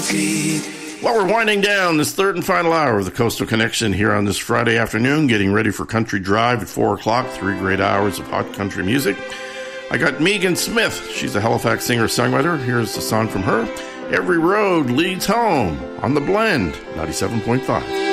Well, we're winding down this third and final hour of the Coastal Connection here on this Friday afternoon, getting ready for Country Drive at 4 o'clock, 3 great hours of hot country music. I got Megan Smith. She's a Halifax singer-songwriter. Here's a song from her, Every Road Leads Home, on The Blend, 97.5.